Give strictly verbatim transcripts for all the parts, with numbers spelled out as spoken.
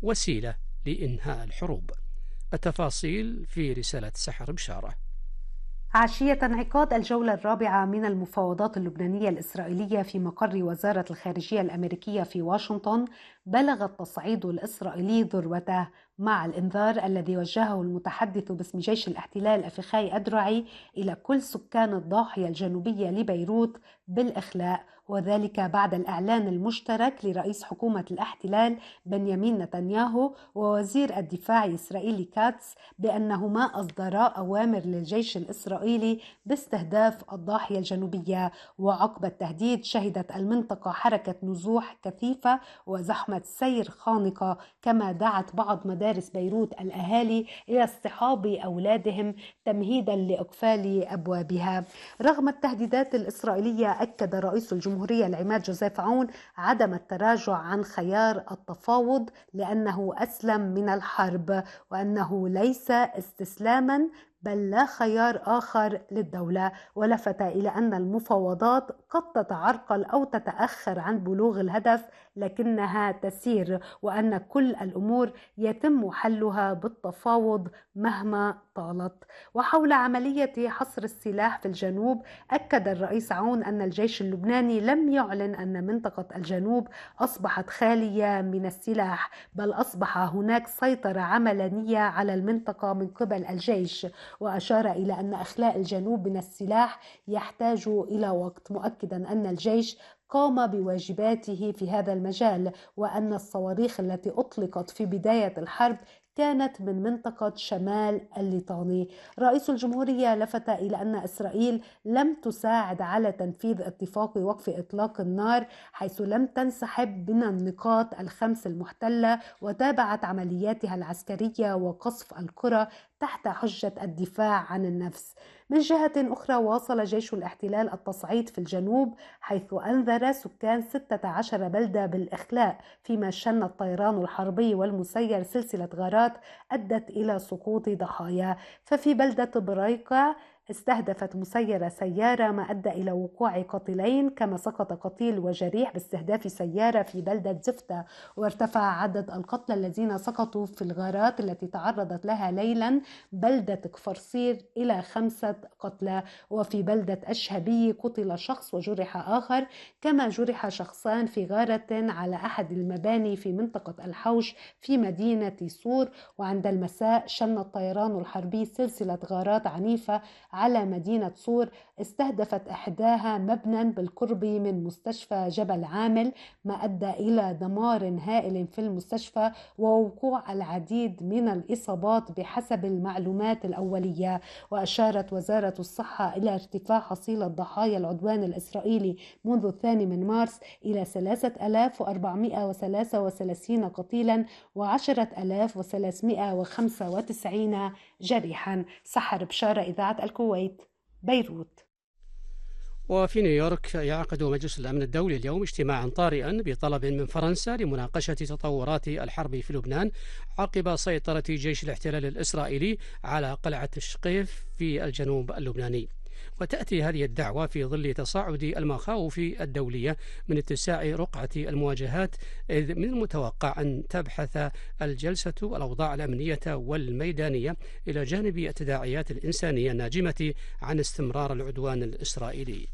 وسيلة لإنهاء الحروب. التفاصيل في رسالة سحر بشارة. عشية انعقاد الجولة الرابعة من المفاوضات اللبنانية الإسرائيلية في مقر وزارة الخارجية الأمريكية في واشنطن، بلغ التصعيد الإسرائيلي ذروته مع الإنذار الذي وجهه المتحدث باسم جيش الاحتلال أفيخاي أدرعي إلى كل سكان الضاحية الجنوبية لبيروت بالإخلاء، وذلك بعد الإعلان المشترك لرئيس حكومة الاحتلال بنيامين نتنياهو ووزير الدفاع الإسرائيلي كاتس بأنهما أصدرا أوامر للجيش الإسرائيلي باستهداف الضاحية الجنوبية. وعقب التهديد شهدت المنطقة حركة نزوح كثيفة وزحمة سير خانقة، كما دعت بعض مدارس بيروت الأهالي إلى اصطحاب أولادهم تمهيدا لإقفال أبوابها. رغم التهديدات الإسرائيلية، أكد رئيس الجمهورية العماد جوزيف عون عدم التراجع عن خيار التفاوض لأنه أسلم من الحرب، وأنه ليس استسلاما بل لا خيار آخر للدولة. ولفت إلى أن المفاوضات قد تتعرقل أو تتأخر عن بلوغ الهدف، لكنها تسير، وأن كل الأمور يتم حلها بالتفاوض مهما طالت. وحول عملية حصر السلاح في الجنوب، أكد الرئيس عون أن الجيش اللبناني لم يعلن أن منطقة الجنوب أصبحت خالية من السلاح، بل أصبح هناك سيطرة عملانية على المنطقة من قبل الجيش. وأشار إلى أن إخلاء الجنوب من السلاح يحتاج إلى وقت، مؤكدا أن الجيش قام بواجباته في هذا المجال، وأن الصواريخ التي أطلقت في بداية الحرب كانت من منطقة شمال الليطاني. رئيس الجمهورية لفت إلى أن إسرائيل لم تساعد على تنفيذ اتفاق وقف إطلاق النار، حيث لم تنسحب من النقاط الخمس المحتلة، وتابعت عملياتها العسكرية وقصف القرى تحت حجة الدفاع عن النفس. من جهة أخرى، واصل جيش الاحتلال التصعيد في الجنوب، حيث أنذر سكان ستة عشر بلدة بالإخلاء، فيما شن الطيران الحربي والمسير سلسلة غارات أدت إلى سقوط ضحايا. ففي بلدة بريقع استهدفت مسيرة سيارة، ما أدى إلى وقوع قتيلين، كما سقط قتيل وجريح باستهداف سيارة في بلدة زفتة. وارتفع عدد القتلى الذين سقطوا في الغارات التي تعرضت لها ليلا بلدة كفرصير إلى خمسة قتلى. وفي بلدة أشهبي قتل شخص وجرح آخر، كما جرح شخصان في غارة على أحد المباني في منطقة الحوش في مدينة صور. وعند المساء شن الطيران الحربي سلسلة غارات عنيفة على مدينة صور، استهدفت إحداها مبنى بالقرب من مستشفى جبل عامل، ما أدى إلى دمار هائل في المستشفى ووقوع العديد من الإصابات بحسب المعلومات الأولية. وأشارت وزارة الصحة إلى ارتفاع حصيلة ضحايا العدوان الإسرائيلي منذ الثاني من مارس إلى ثلاثة آلاف وأربعمائة وثلاثة وثلاثين قتيلا وعشرة آلاف وثلاثمائة وخمسة وتسعين جريحا. سحر بشارة، إذاعة الكويت، بيروت. وفي نيويورك يعقد مجلس الأمن الدولي اليوم اجتماعا طارئا بطلب من فرنسا لمناقشة تطورات الحرب في لبنان عقب سيطرة جيش الاحتلال الإسرائيلي على قلعة الشقيف في الجنوب اللبناني. وتأتي هذه الدعوة في ظل تصاعد المخاوف الدولية من اتساع رقعة المواجهات، إذ من المتوقع أن تبحث الجلسة الأوضاع الأمنية والميدانية إلى جانب التداعيات الإنسانية الناجمة عن استمرار العدوان الإسرائيلي.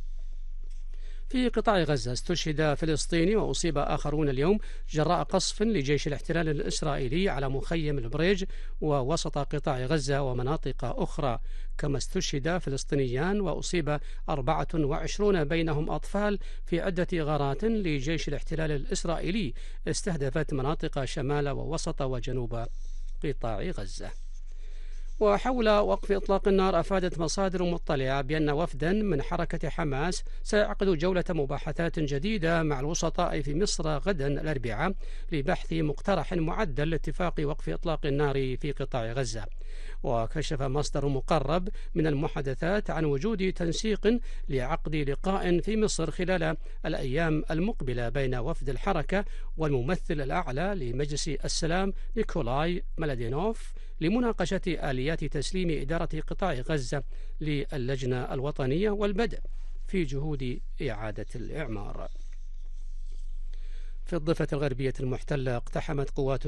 في قطاع غزة استشهد فلسطيني وأصيب آخرون اليوم جراء قصف لجيش الاحتلال الإسرائيلي على مخيم البريج ووسط قطاع غزة ومناطق أخرى، كما استشهد فلسطينيان وأصيب أربعة وعشرون بينهم أطفال في عدة غارات لجيش الاحتلال الإسرائيلي استهدفت مناطق شمال ووسط وجنوب قطاع غزة. وحول وقف إطلاق النار، أفادت مصادر مطلعة بأن وفدا من حركة حماس سيعقد جولة مباحثات جديدة مع الوسطاء في مصر غدا الأربعاء لبحث مقترح معدل لاتفاق وقف إطلاق النار في قطاع غزة. وكشف مصدر مقرب من المحادثات عن وجود تنسيق لعقد لقاء في مصر خلال الأيام المقبلة بين وفد الحركة والممثل الأعلى لمجلس السلام نيكولاي ملادينوف لمناقشة آليات تسليم إدارة قطاع غزة للجنة الوطنية والبدء في جهود إعادة الإعمار. في الضفة الغربية المحتلة اقتحمت قوات